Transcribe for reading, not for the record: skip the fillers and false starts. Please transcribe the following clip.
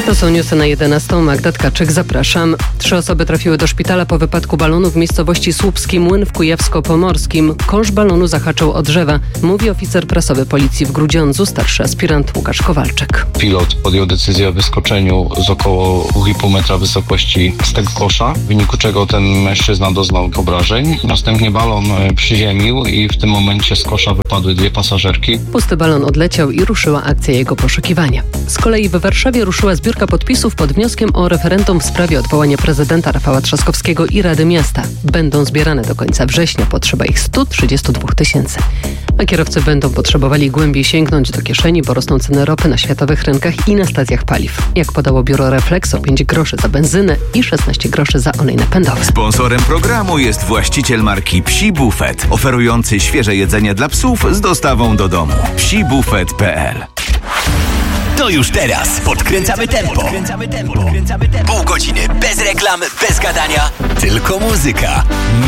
To są newsy na 11. Magda Tkaczyk, zapraszam. 3 osoby trafiły do szpitala po wypadku balonu w miejscowości Słupski Młyn w Kujawsko-Pomorskim. Kosz balonu zahaczył o drzewa, mówi oficer prasowy policji w Grudziądzu, starszy aspirant Łukasz Kowalczyk. Pilot podjął decyzję o wyskoczeniu z około 2,5 metra wysokości z tego kosza, w wyniku czego ten mężczyzna doznał obrażeń. Następnie balon przyziemił i w tym momencie z kosza wypadły 2 pasażerki. Pusty balon odleciał i ruszyła akcja jego poszukiwania. Z kolei w Warszawie ruszyła zbiórka podpisów pod wnioskiem o referendum w sprawie odwołania prezydenta Rafała Trzaskowskiego i Rady Miasta. Będą zbierane do końca września, potrzeba ich 132 000. A kierowcy będą potrzebowali głębiej sięgnąć do kieszeni, bo rosną ceny ropy na światowych rynkach i na stacjach paliw. Jak podało biuro Reflexo, 5 groszy za benzynę i 16 groszy za olej napędowy. Sponsorem programu jest właściciel marki Psi Buffet, oferujący świeże jedzenie dla psów z dostawą do domu. psibufet.pl. To już teraz podkręcamy tempo. Pół godziny bez reklam, bez gadania, tylko muzyka.